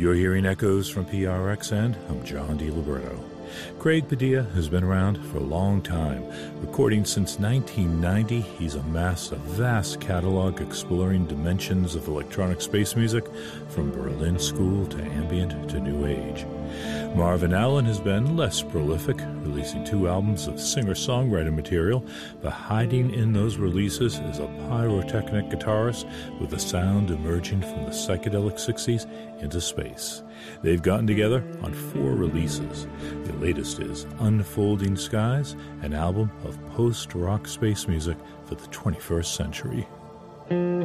You're hearing echoes from PRX, and I'm John DiLiberto. Craig Padilla has been around for a long time. Recording since 1990, he's amassed a vast catalog exploring dimensions of electronic space music, from Berlin School to ambient to new age. Marvin Allen has been less prolific, releasing 2 albums of singer-songwriter material, but hiding in those releases is a pyrotechnic guitarist with a sound emerging from the psychedelic 60s into space. They've gotten together on 4 releases. The latest is Unfolding Skies, an album of post-rock space music for the 21st century.